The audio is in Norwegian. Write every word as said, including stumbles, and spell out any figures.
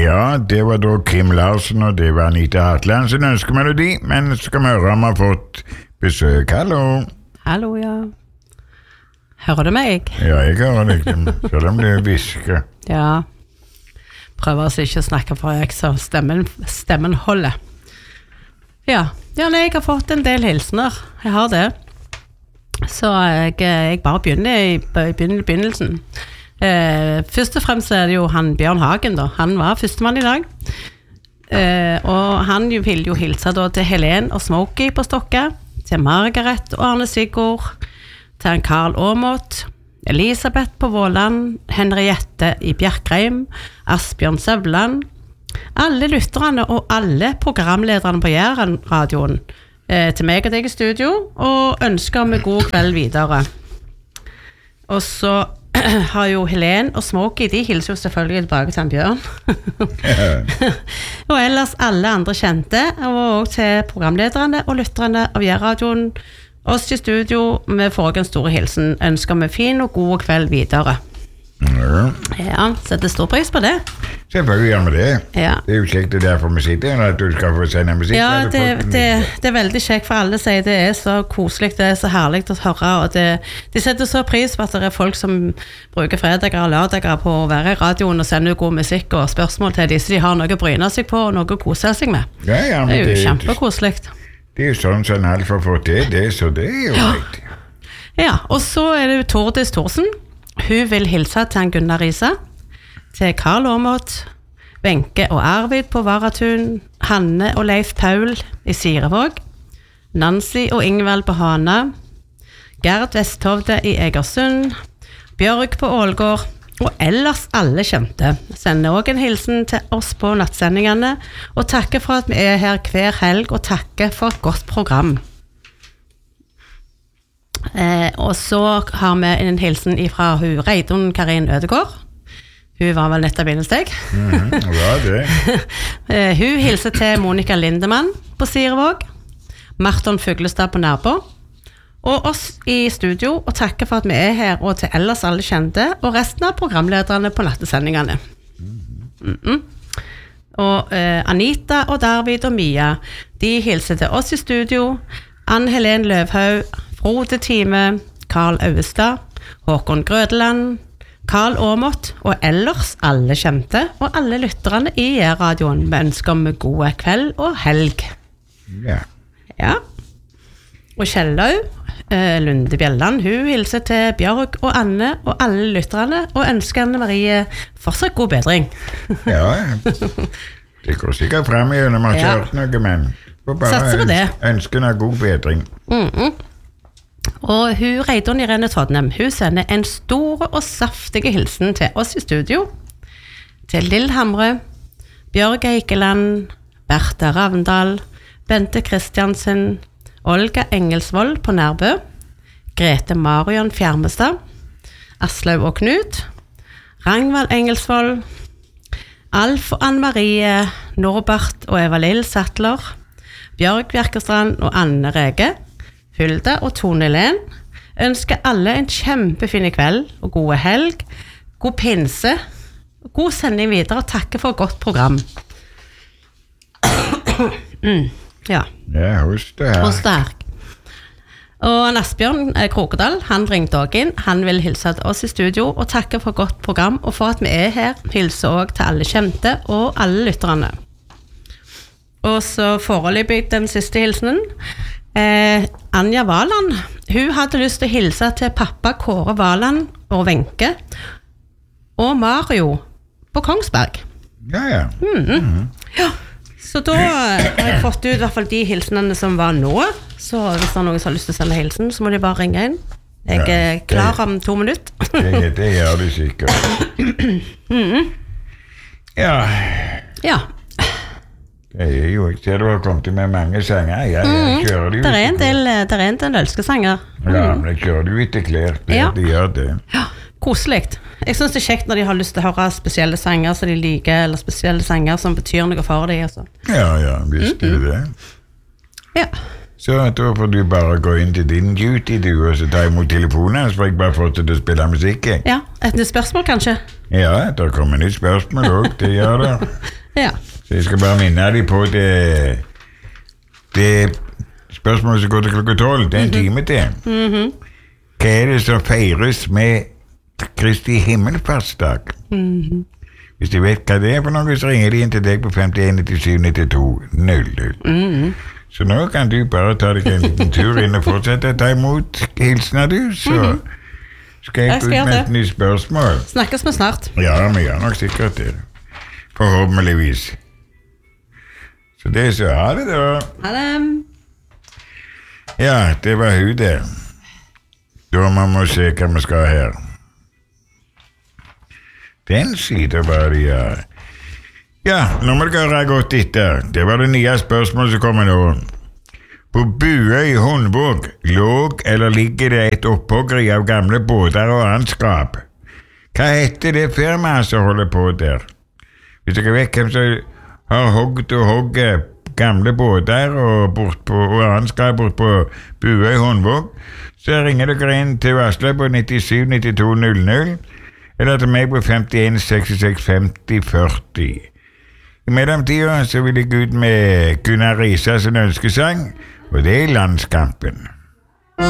Ja, det var da Kim Larsen, og det var Anita Hartland som ønsker melodi, men så skal vi høre om vi har fått besøk. Hallo. Hallo, ja. Hører du meg? Ja, jeg hører deg, selv om det visker. Ja. Prøver altså ikke å snakke for jeg, så stemmen, stemmen holder. Ja, ja nei, jeg har fått en del hilsener. Jeg har det. Så jeg, jeg bare begynner i begynnelsen. Eh, først og fremst er det jo han Bjørn Hagen da. Han var førstemann i dag. Eh, og han jo, vil jo hilse da til Helen og Smokey på Stokke, til Margaret og Arne Sigurd, til han Karl Åmot, Elisabeth på Våland, Henriette i Bjerkreim, Asbjørn Søvland, alle lytterne og alle programlederne på Jæren-radioen, eh, til meg og deg i studio, og ønsker med god kveld videre. Og så har jo Helen og Smokey, de hilser jo selvfølgelig tilbake til han Bjørn. Og ellers alle andre kjente, og også til programlederne og lytterne av Jæren-radioen, oss i studio med forrige store hilsen, ønsker vi fin og god kveld videre. Ja. Ja, setter stor pris på det. Selvfølgelig gjør vi det. Ja. Det er jo kjekt det derfor vi sitter, at du skal få sende musikk. Ja, det, det, det er veldig kjekt, for alle sier det er så koselig, det er så herlig å høre, og det, de setter så pris på at det er folk som bruker fredager og lørdager på å være i radioen og sende god musikk og spørsmål til de, så de har noe å bryne seg på og noe å kose seg med. Ja, ja, det er jo det, kjempekoselig. Det er jo sånn som alt får få til det, så det er jo riktig. Ja, og så er det jo Tordis Thorsen. Hun vil hilse til han Gunnar Risa, til Karl Åmot, Wenche og Arvid på Varatun, Hanne og Leif Paul i Sirevåg, Nancy og Ingvald på Hana, Gerd Vesthovde i Egersund, Bjørg på Ålgård, og ellers alle kjente. Sender også en hilsen til oss på nattsendingene, og takker for at vi er her hver helg, og takker for et godt program. Eh, og så har vi en hilsen fra hun Reidun Karin Ødegård. Hun var vel nettopp inne hos deg. Mm, ja, det. eh, hun hilser til Monika Lindemann på Sirevåg, Marton Fuglestad på Nærbå, og oss i studio, og takker for at vi er her, og til ellers alle kjente, og resten av programlederne på nattesendingene. Mm-mm. Og eh, Anita og David og Mia, de hilser til oss i studio, Ann-Helen Løvhaug, Frode Time, Karl Auestad, Håkon Grødeland, Karl Åmot, og ellers alle kjente, og alle lytterne i Jæren-radioen med ønsker om gode kveld og helg. Ja. Ja. Og Kjellau, eh, Lunde Bjelland, hun hilser til Bjørg og Anne og alle lytterne, og ønsker Anne Marie fortsatt god bedring. Ja, det går sikkert frem i når man har kjørt noe, men satser på det. Ønsker henne god bedring. Mhm. Og hun Reidun Irene Todnem, hun sender en stor og saftige hilsen til oss i studio, til Lill Hamre, Bjørg Eikeland, Bertha Ravndal, Bente Kristiansen, Olga Engelsvold på Nærbø, Grete Marion Fjermestad, Aslaug og Knut, Rangvald Engelsvold, Alf og Anne-Marie, Norbert og Eva-Lill Sattler, Bjørg Bjerkestrand og Anne Rege, Hulda og Tone Len, ønsker alle en kjempefin kveld og gode helg, god pinse, god sending videre, og takker for et godt program. mm, ja. Ja, hos det her. Hos det her. Og Asbjørn Krokedal, han ringte også inn, han vil hilse til oss i studio, og takke for et godt program, og for at vi er her, hilser også til alle kjente og alle lytterne. Og så foreløpig den siste hilsenen, Eh, Anja Valand, hun hadde lyst til å hilse til pappa Kåre Valand og Wenche og Mario på Kongsberg. Ja, ja. Mm-hmm. Mm-hmm. Ja. Så da har jeg fått ut i hvert fall de hilsenene som var nå, så hvis det er noen som har lyst til å sende hilsen, så må de bare ringe inn. Jeg er klar om to minutter. det, det gjør du sikkert. mm-hmm. Ja. Ja. Det er jo ikke det du har kommet med mange sanger. Ja, jeg kjører det jo. Det er en del, det er en del ønskesanger. Mm. Ja, men jeg kjører det jo etter klær. Det, ja. De gjør det. Ja, koselig. Jeg synes det er kjekt når de har lyst til å høre spesielle sanger som de liker, eller spesielle sanger som betyr noe for dem. Altså. Ja, ja, visst mm-hmm. er det. Ja. Så da får du bare gå inn til din duty, du, og så ta imot telefonen, så får jeg bare fortsette å spille musikk. Ja, et nytt spørsmål kanskje? Ja, der kommer nytt spørsmål også, det gjør det. Ja. Så jeg skal bare minne deg på det, det spørsmålet som går til klokka tolv, det er en time til. Mhm. Hva er det som feires med Kristi himmelfartsdag? Mhm. Hvis de vet hva det er for noe, så ringer de inn til deg på femtien nittisju nittito null null. Mhm. Så nå kan du bare ta deg en liten tur inn og fortsette å ta imot hilsener, du, så skal jeg Jeg skal ut gjøre med det. et nytt spørsmål. Snakkes vi snart. Ja, vi gjør nok sikkert det. Forhåpentligvis. Så det så ha det da. Ha det. Ja, det var hun der. Da må vi se hva vi skal her. Den siden var det, ja. Ja, nå må dere høre godt etter. Det var det nye spørsmålet som kommer nå. På Buøy i Hundvåg låg eller ligger det et opphoggeri av gamle båter og annet skrap. Hva heter det firmaet som holder på der? Hvis dere vet hvem som har hogget og hogget gamle båter og, bort på, og annet skrap bort på Buøy i Hundvåg, så ringer dere inn til Vassle på nittisju nittito null null, eller til meg på femtien sekstiseks femti førti. I mellomtiden så vil jeg gå ut med Gunnar Risa sin ønskesang, og det er Landskampen.